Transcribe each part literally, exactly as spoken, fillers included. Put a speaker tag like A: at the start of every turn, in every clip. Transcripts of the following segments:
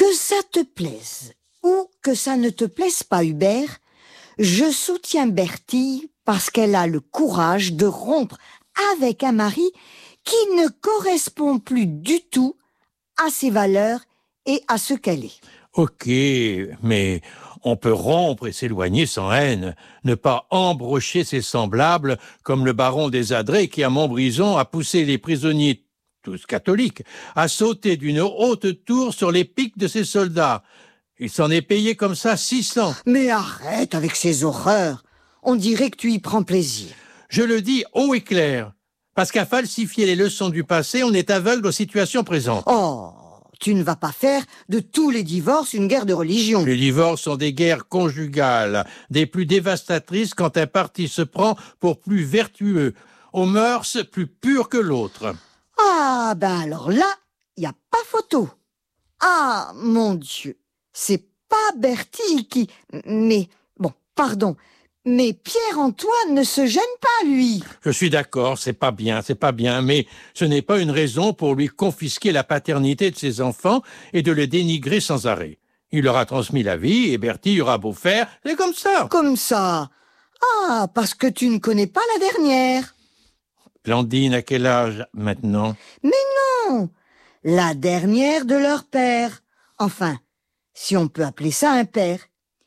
A: Que ça te plaise ou que ça ne te plaise pas, Hubert, je soutiens Bertille parce qu'elle a le courage de rompre avec un mari qui ne correspond plus du tout à ses valeurs et à ce qu'elle est.
B: Ok, mais on peut rompre et s'éloigner sans haine, ne pas embrocher ses semblables comme le baron des Adrets qui, à Montbrison, a poussé les prisonniers, tous catholiques, à sauter d'une haute tour sur les piques de ses soldats. Il s'en est payé comme ça six cents.
A: Mais arrête avec ces horreurs. On dirait que tu y prends plaisir.
B: Je le dis haut et clair, parce qu'à falsifier les leçons du passé, on est aveugle aux situations présentes.
A: Oh, tu ne vas pas faire de tous les divorces une guerre de religion.
B: Les divorces sont des guerres conjugales, des plus dévastatrices quand un parti se prend pour plus vertueux, aux mœurs plus pures que l'autre.
A: Ah, ben alors là, il n'y a pas photo. Ah, mon Dieu, c'est pas Bertille qui... Mais, bon, pardon, mais Pierre-Antoine ne se gêne pas, lui.
B: Je suis d'accord, c'est pas bien, c'est pas bien, mais ce n'est pas une raison pour lui confisquer la paternité de ses enfants et de le dénigrer sans arrêt. Il leur a transmis la vie et Bertille aura beau faire, c'est comme ça.
A: Comme ça. Ah, parce que tu ne connais pas la dernière.
B: Blandine, à quel âge maintenant?
A: Mais non, la dernière de leur père. Enfin, si on peut appeler ça un père.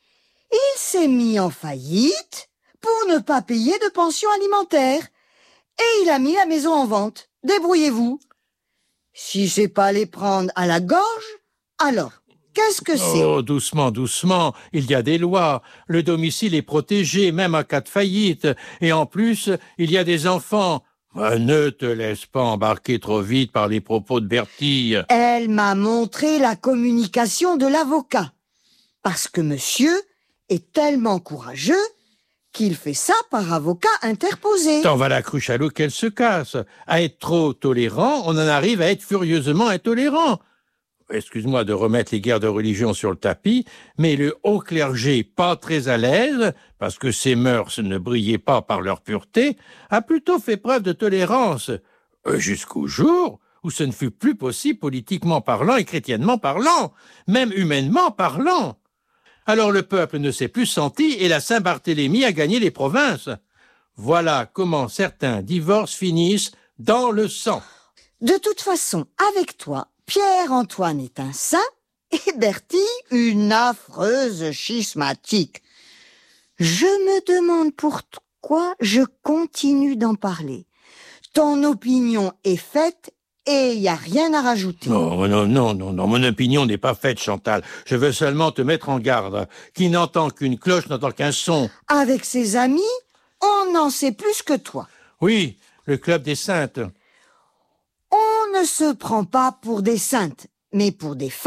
A: Il s'est mis en faillite pour ne pas payer de pension alimentaire. Et il a mis la maison en vente. Débrouillez-vous. Si c'est pas les prendre à la gorge, alors, qu'est-ce que c'est?
B: Oh, doucement, doucement, il y a des lois. Le domicile est protégé, même en cas de faillite. Et en plus, il y a des enfants. Ah, ne te laisse pas embarquer trop vite par les propos de Bertille.
A: Elle m'a montré la communication de l'avocat. Parce que monsieur est tellement courageux qu'il fait ça par avocat interposé.
B: T'en vas la cruche à l'eau qu'elle se casse. À être trop tolérant, on en arrive à être furieusement intolérant. Excuse-moi de remettre les guerres de religion sur le tapis, mais le haut clergé, pas très à l'aise, parce que ses mœurs ne brillaient pas par leur pureté, a plutôt fait preuve de tolérance, jusqu'au jour où ce ne fut plus possible politiquement parlant et chrétiennement parlant, même humainement parlant. Alors le peuple ne s'est plus senti et la Saint-Barthélemy a gagné les provinces. Voilà comment certains divorces finissent dans le sang.
A: De toute façon, avec toi, Pierre-Antoine est un saint et Bertille une affreuse schismatique. Je me demande pourquoi je continue d'en parler. Ton opinion est faite et il n'y a rien à rajouter.
B: Non, non, non, non, non, mon opinion n'est pas faite, Chantal. Je veux seulement te mettre en garde. Qui n'entend qu'une cloche n'entend qu'un son.
A: Avec ses amis, on en sait plus que toi.
B: Oui, le club des saintes.
A: On ne se prend pas pour des saintes, mais pour des femmes.